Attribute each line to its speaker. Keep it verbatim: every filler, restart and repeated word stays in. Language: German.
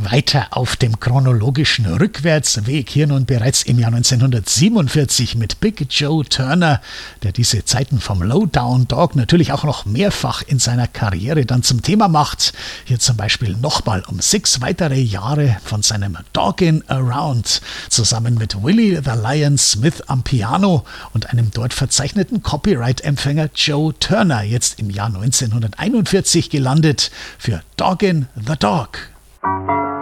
Speaker 1: Weiter auf dem chronologischen Rückwärtsweg, hier nun bereits im Jahr neunzehnhundertsiebenundvierzig mit Big Joe Turner, der diese Zeiten vom Lowdown Dog natürlich auch noch mehrfach in seiner Karriere dann zum Thema macht. Hier zum Beispiel nochmal um sechs weitere Jahre von seinem Doggin' Around, zusammen mit Willie the Lion Smith am Piano und einem dort verzeichneten Copyright-Empfänger Joe Turner, jetzt im Jahr neunzehnhunderteinundvierzig gelandet für Doggin' the Dog.